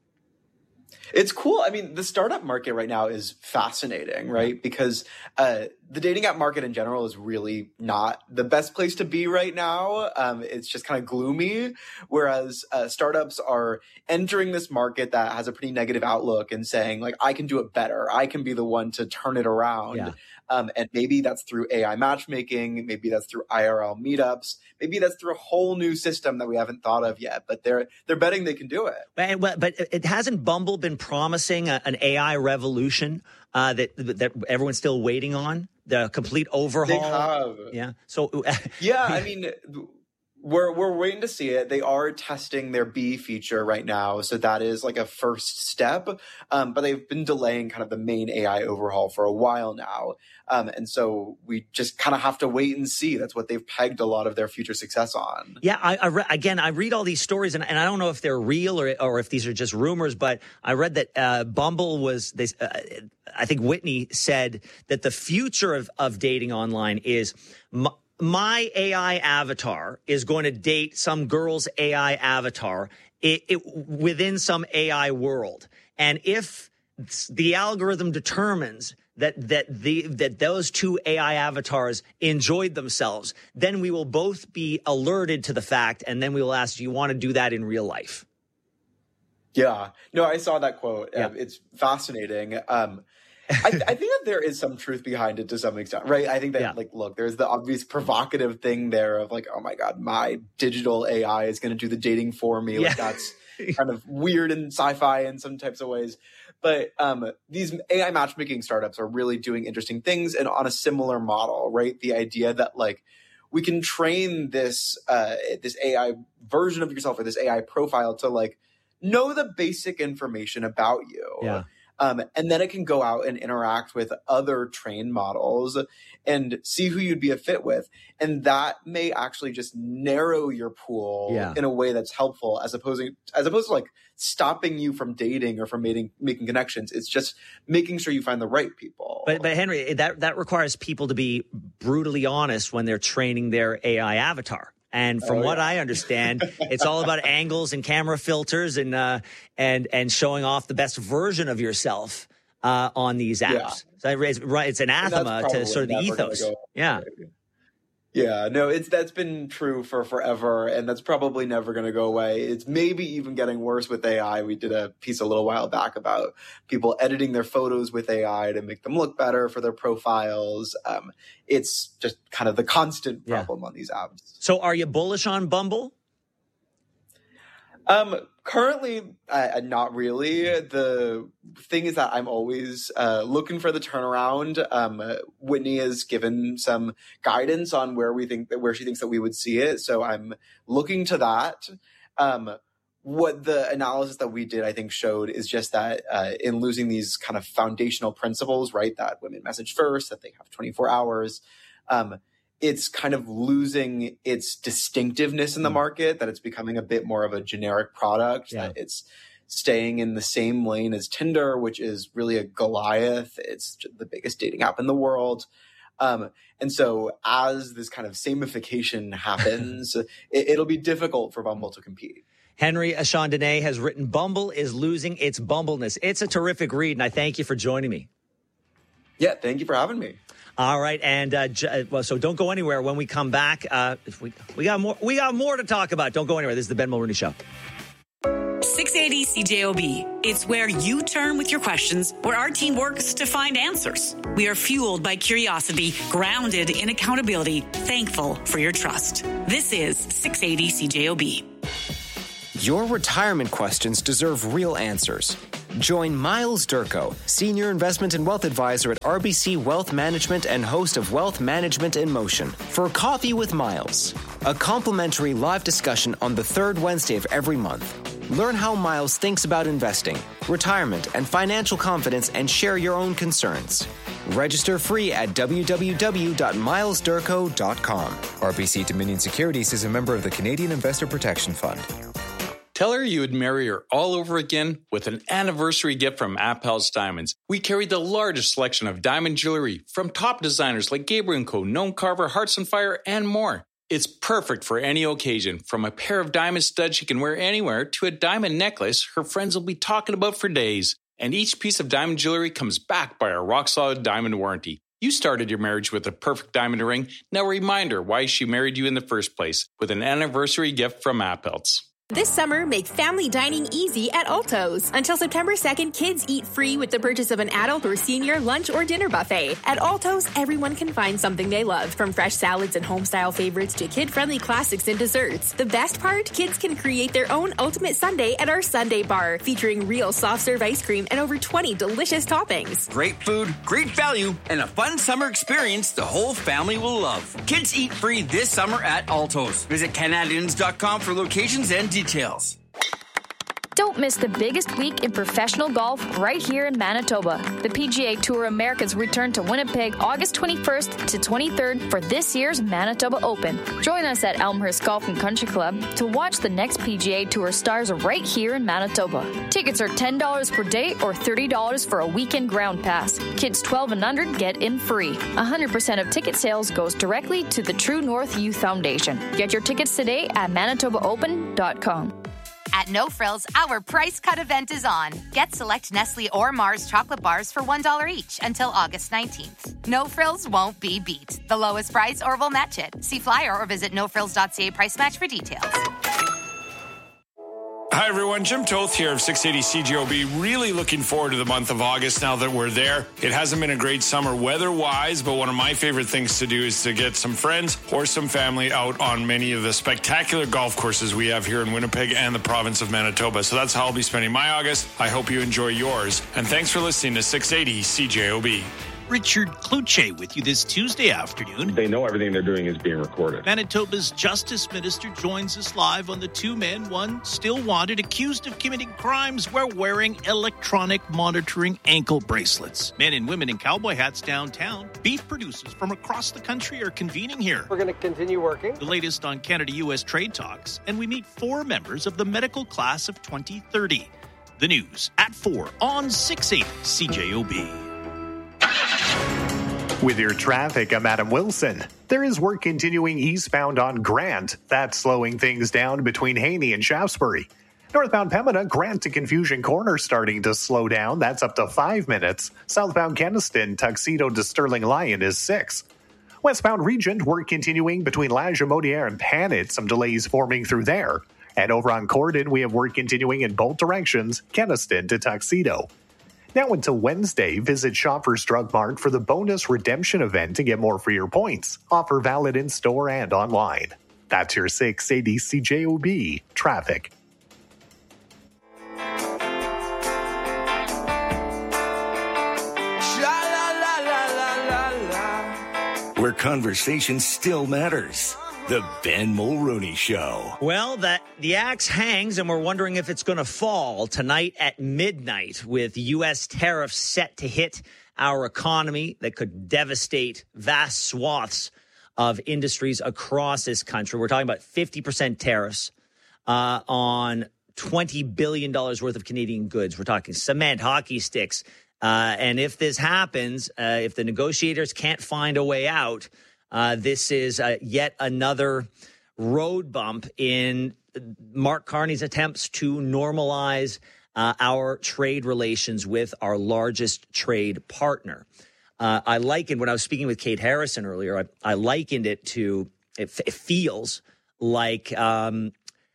It's cool. I mean, the startup market right now is fascinating, right? Because uh, the dating app market in general is really not the best place to be right now. Um, it's just kind of gloomy. Whereas uh, startups are entering this market that has a pretty negative outlook and saying, like, I can do it better. I can be the one to turn it around. Yeah. Um, and maybe that's through A I matchmaking. Maybe that's through I R L meetups. Maybe that's through a whole new system that we haven't thought of yet. But they're they're betting they can do it. But, but it hasn't Bumble been promising a, an A I revolution uh, that that everyone's still waiting on? The complete overhaul. They have. Yeah. So yeah, I mean, we're we're waiting to see it. They are testing their B feature right now, so that is like a first step. Um, but they've been delaying kind of the main A I overhaul for a while now, um, and so we just kind of have to wait and see. That's what they've pegged a lot of their future success on. Yeah, I, I re- again, I read all these stories, and, and I don't know if they're real or or if these are just rumors. But I read that uh, Bumble was this. Uh, I think Whitney said that the future of of dating online is. M- My A I avatar is going to date some girl's A I avatar it, it, within some A I world. And if the algorithm determines that that the that those two A I avatars enjoyed themselves, then we will both be alerted to the fact, and then we will ask, do you want to do that in real life? Yeah. No, I saw that quote. Yeah. Um, it's fascinating. Um I, I think that there is some truth behind it to some extent, right? I think that, yeah. like, look, there's the obvious provocative thing there of like, oh my God, my digital A I is going to do the dating for me. Yeah. Like, that's kind of weird and sci-fi in some types of ways. But um, these A I matchmaking startups are really doing interesting things and on a similar model, right? The idea that like we can train this uh, this A I version of yourself or this A I profile to like know the basic information about you. Yeah. Um, and then it can go out and interact with other trained models and see who you'd be a fit with. And that may actually just narrow your pool yeah. in a way that's helpful as opposed, as opposed to like stopping you from dating or from making, making connections. It's just making sure you find the right people. But, but Henry, that, that requires people to be brutally honest when they're training their A I avatar. And from oh, what yeah. I understand, it's all about angles and camera filters and uh, and and showing off the best version of yourself uh, on these apps. Yeah. So it's, it's anathema to sort of the ethos. Yeah. Yeah, no, it's that's been true for forever, and that's probably never going to go away. It's maybe even getting worse with A I. We did a piece a little while back about people editing their photos with A I to make them look better for their profiles. Um, it's just kind of the constant problem yeah. on these apps. So are you bullish on Bumble? Um, currently, uh, not really. The thing is that I'm always uh, looking for the turnaround. Um, uh, Whitney has given some guidance on where we think that where she thinks that we would see it, so I'm looking to that. Um, what the analysis that we did, I think, showed is just that uh, in losing these kind of foundational principles, right, that women message first, that they have twenty-four hours. Um, it's kind of losing its distinctiveness in the market, that it's becoming a bit more of a generic product, yeah. that it's staying in the same lane as Tinder, which is really a Goliath. It's the biggest dating app in the world. Um, and so as this kind of samification happens, it, it'll be difficult for Bumble to compete. Henry Chandonnet has written Bumble is Losing Its Bumbleness. It's a terrific read, and I thank you for joining me. Yeah, thank you for having me. All right, and uh, j- well, so don't go anywhere. When we come back, uh, if we we got more we got more to talk about. Don't go anywhere. This is the Ben Mulroney Show. six eighty C J O B. It's where you turn with your questions, where our team works to find answers. We are fueled by curiosity, grounded in accountability, thankful for your trust. This is six eighty C J O B. Your retirement questions deserve real answers. Join Miles Durko, Senior Investment and Wealth Advisor at R B C Wealth Management and host of Wealth Management in Motion, for Coffee with Miles, a complimentary live discussion on the third Wednesday of every month. Learn how Miles thinks about investing, retirement, and financial confidence, and share your own concerns. Register free at w w w dot miles durko dot com. R B C Dominion Securities is a member of the Canadian Investor Protection Fund. Tell her you would marry her all over again with an anniversary gift from Appel's Diamonds. We carry the largest selection of diamond jewelry from top designers like Gabriel and Co., Noam Carver, Hearts on Fire, and more. It's perfect for any occasion, from a pair of diamond studs she can wear anywhere to a diamond necklace her friends will be talking about for days. And each piece of diamond jewelry comes backed by our rock-solid diamond warranty. You started your marriage with a perfect diamond ring. Now remind her why she married you in the first place with an anniversary gift from Appel's. This summer, make family dining easy at Alto's. Until September second, kids eat free with the purchase of an adult or senior lunch or dinner buffet. At Alto's, everyone can find something they love, from fresh salads and home-style favorites to kid-friendly classics and desserts. The best part? Kids can create their own ultimate sundae at our Sundae Bar, featuring real soft-serve ice cream and over twenty delicious toppings. Great food, great value, and a fun summer experience the whole family will love. Kids eat free this summer at Alto's. Visit Canadians dot com for locations and details. Details. Don't miss the biggest week in professional golf right here in Manitoba. The P G A Tour Americas return to Winnipeg August twenty-first to twenty-third for this year's Manitoba Open. Join us at Elmhurst Golf and Country Club to watch the next P G A Tour stars right here in Manitoba. Tickets are ten dollars per day or thirty dollars for a weekend ground pass. Kids twelve and under get in free. one hundred percent of ticket sales goes directly to the True North Youth Foundation. Get your tickets today at manitoba open dot com. At No Frills, our price cut event is on. Get select Nestle or Mars chocolate bars for one dollar each until August nineteenth. No Frills won't be beat. The lowest price or we'll match it. See flyer or visit no frills dot c a price match for details. Hi, everyone. Jim Toth here of six eighty C J O B. Really looking forward to the month of August now that we're there. It hasn't been a great summer weather-wise, but one of my favorite things to do is to get some friends or some family out on many of the spectacular golf courses we have here in Winnipeg and the province of Manitoba. So that's how I'll be spending my August. I hope you enjoy yours. And thanks for listening to six eighty C J O B. Richard Cloutier with you this Tuesday afternoon. They know everything they're doing is being recorded. Manitoba's Justice Minister joins us live on the two men, one still wanted, accused of committing crimes while wearing electronic monitoring ankle bracelets. Men and women in cowboy hats downtown. Beef producers from across the country are convening here. We're going to continue working. The latest on Canada-U S trade talks, and we meet four members of the medical class of twenty thirty. The news at four on six eighty C J O B. With your traffic, I'm Adam Wilson. There is work continuing eastbound on Grant. That's slowing things down between Haney and Shaftesbury. Northbound Pembina, Grant to Confusion Corner starting to slow down. That's up to five minutes. Southbound Keniston, Tuxedo to Sterling Lion is six. Westbound Regent, work continuing between La Jamodiere and Panet. Some delays forming through there. And over on Corden, we have work continuing in both directions, Keniston to Tuxedo. Now until Wednesday, visit Shoppers Drug Mart for the bonus redemption event to get more for your points. Offer valid in-store and online. That's your six eighty C J O B traffic. where conversation still matters. The Ben Mulroney Show. Well, that the axe hangs, and we're wondering if it's going to fall tonight at midnight with U S tariffs set to hit our economy that could devastate vast swaths of industries across this country. We're talking about fifty percent tariffs uh, on twenty billion dollars worth of Canadian goods. We're talking cement, hockey sticks. Uh, and if this happens, uh, if the negotiators can't find a way out, Uh, this is uh, yet another road bump in Mark Carney's attempts to normalize uh, our trade relations with our largest trade partner. Uh, I likened, when I was speaking with Kate Harrison earlier, I, I likened it to, it, it feels like um,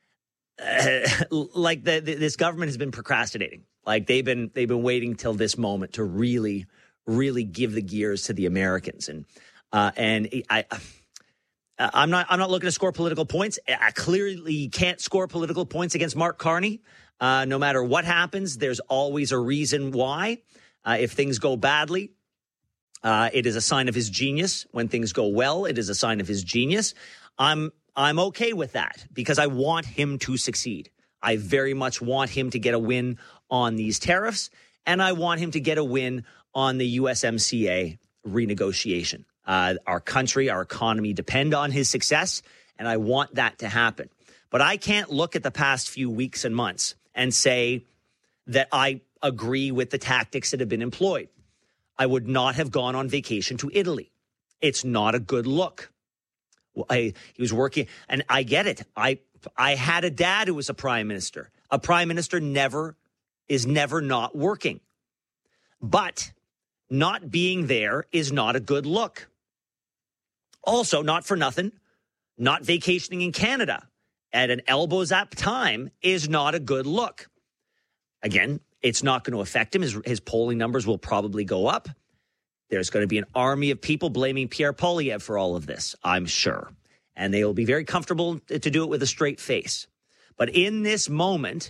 like the, the, this government has been procrastinating. Like they've been they've been waiting till this moment to really, really give the gears to the Americans. And Uh, and I, I'm not. I'm not looking to score political points. I clearly can't score political points against Mark Carney. Uh, no matter what happens, there's always a reason why. Uh, if things go badly, uh, it is a sign of his genius. When things go well, it is a sign of his genius. I'm I'm okay with that because I want him to succeed. I very much want him to get a win on these tariffs, and I want him to get a win on the U S M C A renegotiation. Uh, our country, our economy depend on his success, and I want that to happen. But I can't look at the past few weeks and months and say that I agree with the tactics that have been employed. I would not have gone on vacation to Italy. It's not a good look. I, he was working, and I get it. I I had a dad who was a prime minister. A prime minister never is never not working. But not being there is not a good look. Also, not for nothing, not vacationing in Canada at an elbows up time is not a good look. Again, it's not going to affect him. His, his polling numbers will probably go up. There's going to be an army of people blaming Pierre Poilievre for all of this, I'm sure. And they will be very comfortable to do it with a straight face. But in this moment,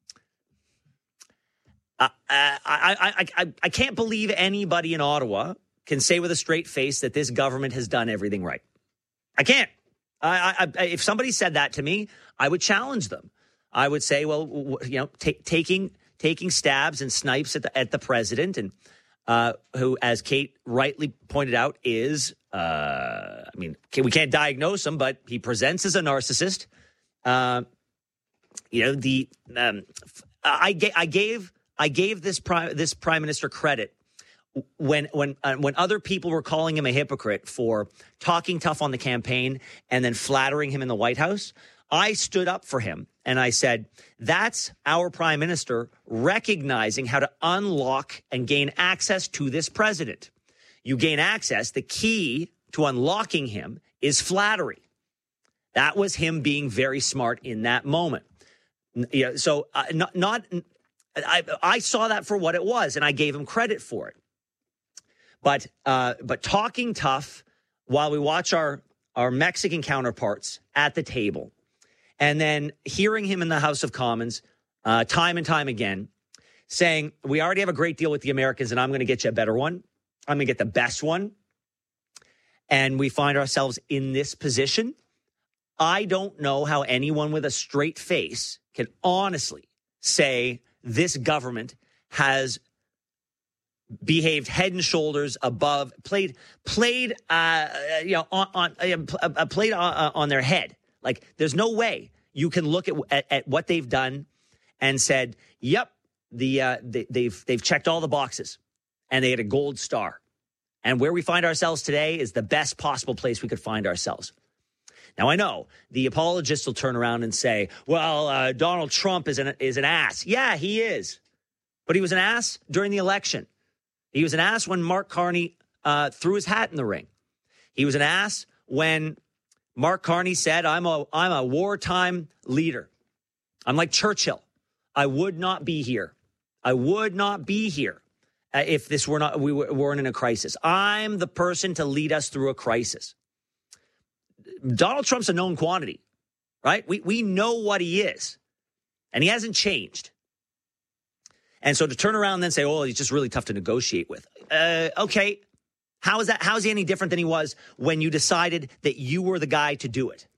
uh, I, I, I, I can't believe anybody in Ottawa can say with a straight face that this government has done everything right. I can't. I, I, if somebody said that to me, I would challenge them. I would say, well, you know, t- taking taking stabs and snipes at the, at the president, and uh, who, as Kate rightly pointed out, is, uh, I mean, we can't diagnose him, but he presents as a narcissist. Uh, you know, the um, I, ga- I gave I gave this prime this prime minister credit when when uh, when other people were calling him a hypocrite for talking tough on the campaign and then flattering him in the White House. I stood up for him and I said, that's our prime minister recognizing how to unlock and gain access to this president. You gain access. The key to unlocking him is flattery. That was him being very smart in that moment. Yeah, so uh, not, not I, I saw that for what it was, and I gave him credit for it. But uh, but talking tough while we watch our, our Mexican counterparts at the table, and then hearing him in the House of Commons uh, time and time again saying, we already have a great deal with the Americans, and I'm going to get you a better one. I'm going to get the best one. And we find ourselves in this position. I don't know how anyone with a straight face can honestly say this government has behaved head and shoulders above, played, played, uh, you know, on, on uh, played on, on their head. Like, there's no way you can look at at, at what they've done and said, "Yep, the uh, they, they've they've checked all the boxes, and they had a gold star." And where we find ourselves today is the best possible place we could find ourselves. Now, I know the apologists will turn around and say, "Well, uh, Donald Trump is an is an ass." Yeah, he is, but he was an ass during the election. He was an ass when Mark Carney uh, threw his hat in the ring. He was an ass when Mark Carney said, I'm a I'm a wartime leader. I'm like Churchill. I would not be here. I would not be here uh, if this were not we were, weren't in a crisis. I'm the person to lead us through a crisis. Donald Trump's a known quantity, right? We we know what he is, and he hasn't changed. And so to turn around and then say, oh, he's just really tough to negotiate with. Uh, okay, How is that? How is he any different than he was when you decided that you were the guy to do it?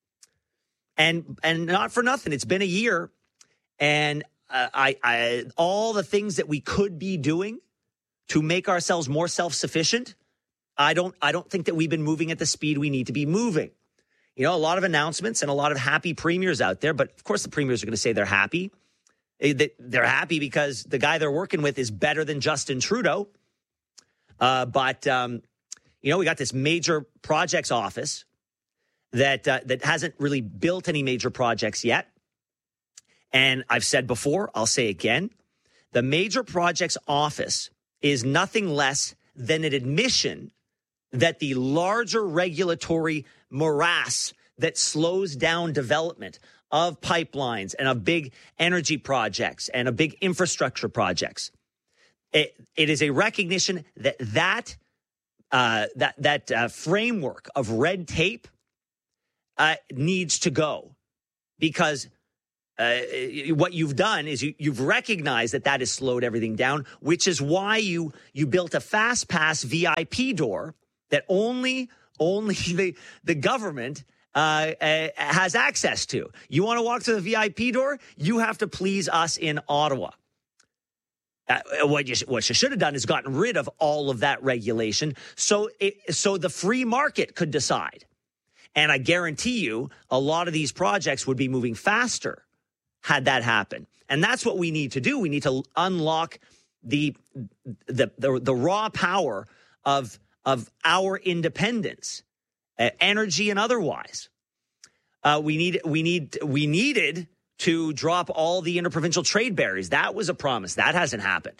And and not for nothing, it's been a year, and uh, I, I all the things that we could be doing to make ourselves more self-sufficient, I don't I don't think that we've been moving at the speed we need to be moving. You know, a lot of announcements and a lot of happy premiers out there, but of course the premiers are going to say they're happy. They're happy because the guy they're working with is better than Justin Trudeau. Uh, but, um, you know, we got this major projects office that uh, that hasn't really built any major projects yet. And I've said before, I'll say again, the major projects office is nothing less than an admission that the larger regulatory morass that slows down development of pipelines and of big energy projects and of big infrastructure projects, It, it is a recognition that that uh, that that uh, framework of red tape uh, needs to go, because uh, what you've done is you, you've recognized that that has slowed everything down, which is why you you built a fast pass V I P door that only only the the government uh, uh, has access to. You want to walk through the V I P door? You have to please us in Ottawa. Uh, what you what you should have done is gotten rid of all of that regulation, so it, so the free market could decide. And I guarantee you, a lot of these projects would be moving faster had that happen. And that's what we need to do. We need to unlock the the the, the raw power of of our independence, uh, energy and otherwise. Uh, we need we need we needed. to drop all the interprovincial trade barriers. That was a promise. That hasn't happened.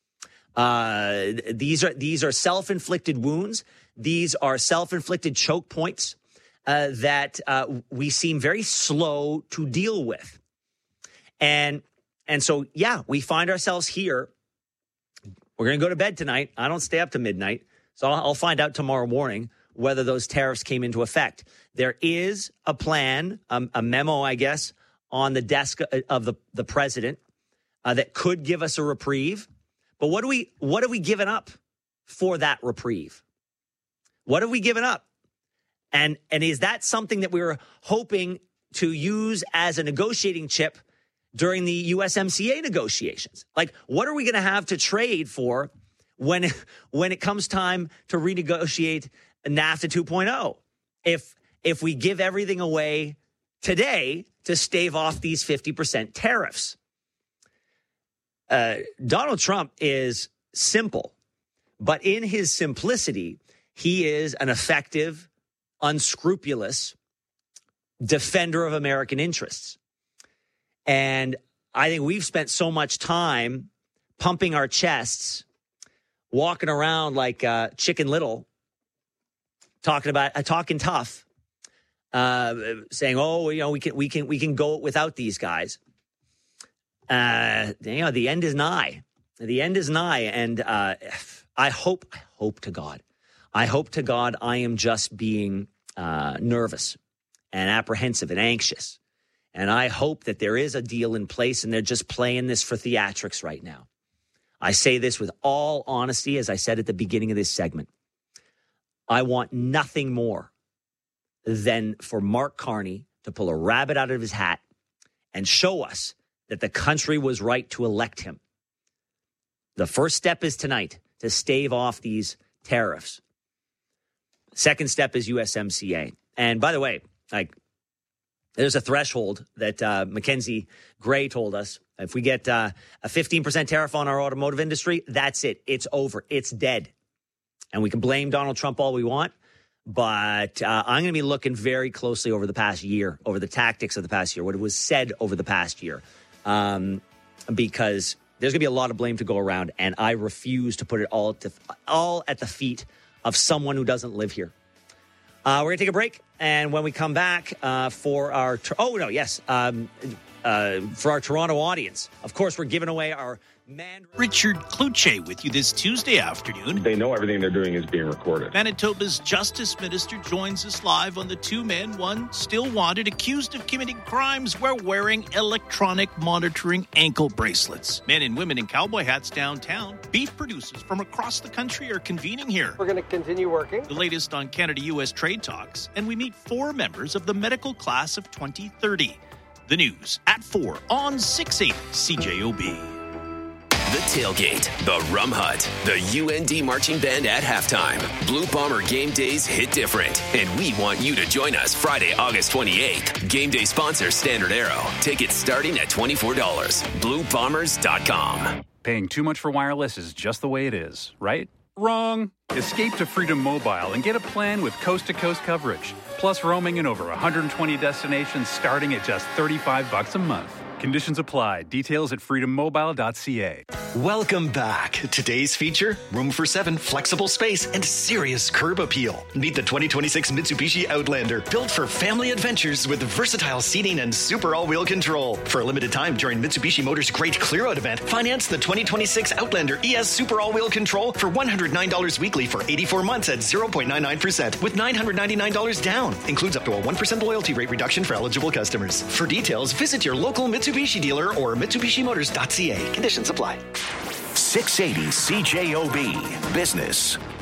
Uh, these are these are self-inflicted wounds. These are self-inflicted choke points uh, that uh, we seem very slow to deal with. And and so, yeah, we find ourselves here. We're going to go to bed tonight. I don't stay up to midnight. So I'll, I'll find out tomorrow morning whether those tariffs came into effect. There is a plan, um, a memo, I guess, on the desk of the, the president uh, that could give us a reprieve. But what do we what have we given up for that reprieve? What have we given up? And and is that something that we were hoping to use as a negotiating chip during the U S M C A negotiations? Like, what are we going to have to trade for when when it comes time to renegotiate NAFTA two point oh? If if we give everything away today to stave off these fifty percent tariffs. Uh, Donald Trump is simple, but in his simplicity, he is an effective, unscrupulous defender of American interests. And I think we've spent so much time pumping our chests, walking around like uh, Chicken Little, talking about uh, talking tough. Uh, saying, "Oh, you know, we can, we can, we can go without these guys." Uh, you know, the end is nigh. The end is nigh, and uh, I hope, I hope to God, I hope to God, I am just being uh, nervous and apprehensive and anxious, and I hope that there is a deal in place, and they're just playing this for theatrics right now. I say this with all honesty, as I said at the beginning of this segment. I want nothing more than for Mark Carney to pull a rabbit out of his hat and show us that the country was right to elect him. The first step is tonight to stave off these tariffs. Second step is U S M C A. And by the way, like, there's a threshold that uh, Mackenzie Gray told us. If we get uh, a fifteen percent tariff on our automotive industry, that's it. It's over. It's dead. And we can blame Donald Trump all we want. But uh, I'm going to be looking very closely over the past year, over the tactics of the past year, what was said over the past year, um, because there's going to be a lot of blame to go around, and I refuse to put it all, to, all at the feet of someone who doesn't live here. Uh, we're going to take a break, and when we come back uh, for our – oh, no, yes, um, uh, for our Toronto audience, of course, we're giving away our Richard Kluche with you this Tuesday afternoon. They know everything they're doing is being recorded. Manitoba's Justice Minister joins us live on the two men, one still wanted, accused of committing crimes while wearing electronic monitoring ankle bracelets. Men and women in cowboy hats downtown. Beef producers from across the country are convening here. We're going to continue working. The latest on Canada-U S trade talks, and we meet four members of the medical class of twenty thirty. The news at four on six eighty C J O B. The Tailgate, the Rum Hut, the U N D Marching Band at halftime. Blue Bomber game days hit different, and we want you to join us Friday, August twenty-eighth. Game day sponsor Standard Arrow. Tickets starting at twenty-four dollars. blue bombers dot com. Paying too much for wireless is just the way it is, right? Wrong. Escape to Freedom Mobile and get a plan with coast-to-coast coverage, plus roaming in over one hundred twenty destinations starting at just thirty-five bucks a month. Conditions apply. Details at freedom mobile dot c a. Welcome back. Today's feature, room for seven, flexible space, and serious curb appeal. Meet the twenty twenty-six Mitsubishi Outlander, built for family adventures with versatile seating and super all-wheel control. For a limited time during Mitsubishi Motors' Great Clear-Out event, finance the twenty twenty-six Outlander E S Super All-Wheel Control for one hundred nine dollars weekly for eighty-four months at zero point nine nine percent with nine hundred ninety-nine dollars down. Includes up to a one percent loyalty rate reduction for eligible customers. For details, visit your local Mitsubishi dealer or mitsubishi motors dot c a. Conditions apply. six eighty C J O B Business.